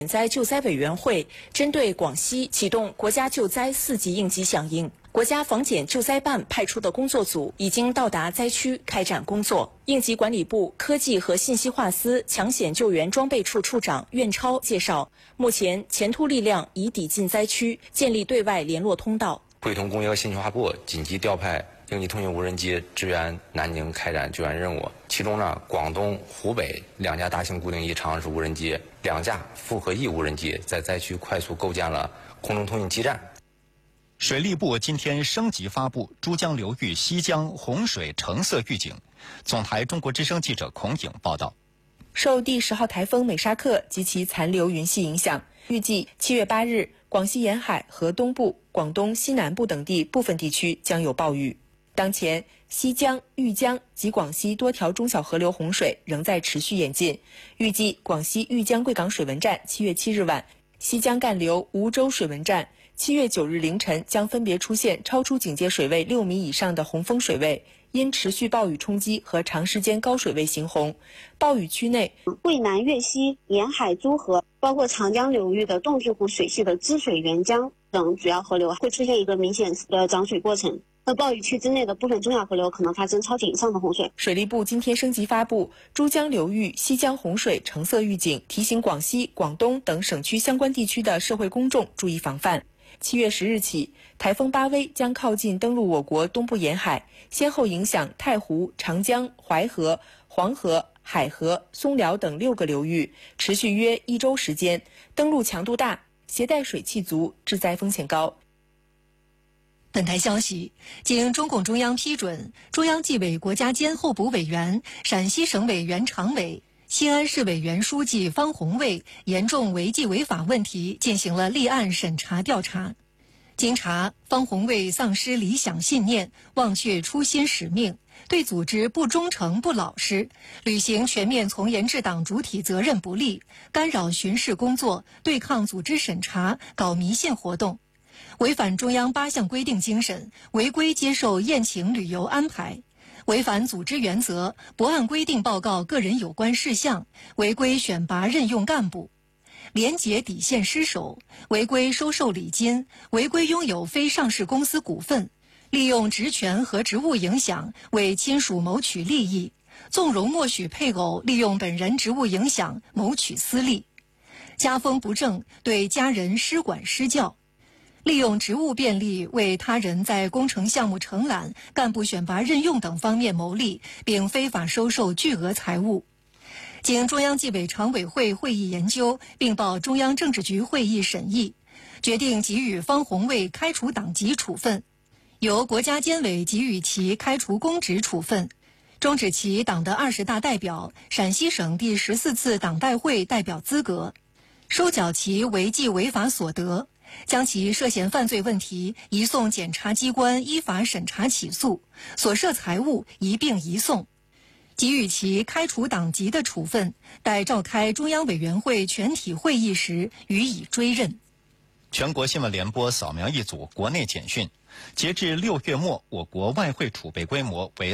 减灾救灾委员会针对广西启动国家救灾4级应急响应。国家防检救灾办派出的工作组已经到达灾区开展工作。应急管理部科技和信息化司抢险救援装备处处长苑超介绍，目前前突力量已抵近灾区，建立对外联络通道。 会同工业和信息化部紧急调派应急通讯无人机支援南宁开展救援任务。其中呢，广东、湖北2架大型固定翼长按式无人机、2架复合翼无人机在灾区快速构建了空中通讯基站。 水利部今天升级发布珠江流域西江洪水橙色预警。总台中国之声记者孔颖报道。 受第10号台风美沙克及其残留云系影响，预计7月8日，广西沿海和东部、广东西南部等地部分地区将有暴雨。当前，西江、豫江及广西多条中小河流洪水仍在持续演进。预计广西豫江贵港水文站7月7日晚、西江干流梧州水文站7月9日凌晨将分别出现超出警戒水位6米以上的洪峰水位，因持续暴雨冲击和长时间高水位行洪。暴雨区内， 桂南粤西沿海诸河，包括长江流域的洞庭湖水系的支水沅江等主要河流会出现一个明显的涨水过程。暴雨区之内的部分中小河流可能发生超警以上的洪水。 水利部今天升级发布珠江流域西江洪水橙色预警，提醒广西、广东等省区相关地区的社会公众注意防范。7月10日起，台风巴威将靠近登陆我国东部沿海，先后影响太湖、长江、淮河、黄河、海河、松辽等6个流域，持续约1周时间，登陆强度大，携带水汽足，致灾风险高。 本台消息，经中共中央批准，中央纪委国家监候补委员、陕西省委原常委、西安市委原书记方红卫严重违纪违法问题进行了立案审查调查。经查，方红卫丧失理想信念，忘却初心使命，对组织不忠诚不老实，履行全面从严治党主体责任不力，干扰巡视工作，对抗组织审查，搞迷信活动，违反中央8项规定精神，违规接受宴请旅游安排，违反组织原则，不按规定报告个人有关事项，违规选拔任用干部，廉洁底线失守，违规收受礼金，违规拥有非上市公司股份，利用职权和职务影响为亲属谋取利益，纵容默许配偶利用本人职务影响谋取私利，家风不正，对家人失管失教，利用职务便利为他人在工程项目承揽、干部选拔任用等方面谋利，并非法收受巨额财物。经中央纪委常委会会议研究，并报中央政治局会议审议，决定给予方红卫开除党籍处分，由国家监委给予其开除公职处分，终止其党的20大代表、陕西省第14次党代会代表资格，收缴其违纪违法所得，将其涉嫌犯罪问题移送检察机关依法审查起诉，所涉财物一并移送，给予其开除党籍的处分，待召开中央委员会全体会议时予以追认。 全国新闻联播扫描一组国内简讯。截至6月末，我国外汇储备规模为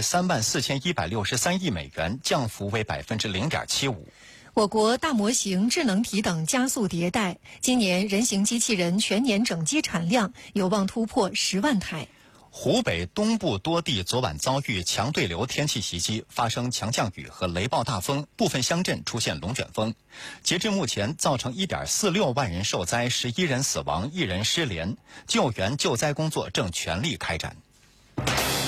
34163亿美元，降幅为0.75%。 我国大模型、智能体等加速迭代，今年人形机器人全年整机产量有望突破10万台。 湖北东部多地昨晚遭遇强对流天气袭击，发生强降雨和雷暴大风，部分乡镇出现龙卷风。截至目前，造成1.46万人受灾，11人死亡，1人失联，救援救灾工作正全力开展。 您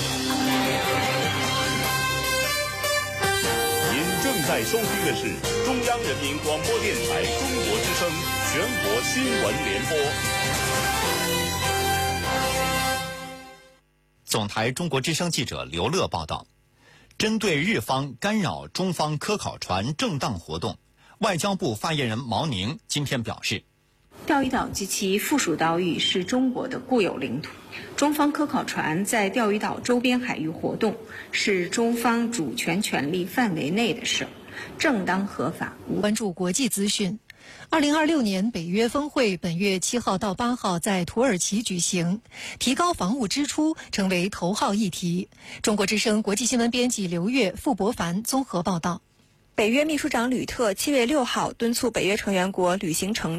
正在收听的是中央人民广播电台中国之声全国新闻联播。 总台中国之声记者刘乐报道，针对日方干扰中方科考船正当活动，外交部发言人毛宁今天表示， 钓鱼岛及其附属岛屿是中国的固有领土，中方科考船在钓鱼岛周边海域活动是中方主权权利范围内的事，正当合法。 关注国际资讯。2026年北约峰会本月7号到8号在土耳其举行，提高防务支出成为头号议题。中国之声国际新闻编辑刘越、傅博凡综合报道。 北约秘书长吕特7月6号敦促北约成员国履行承诺。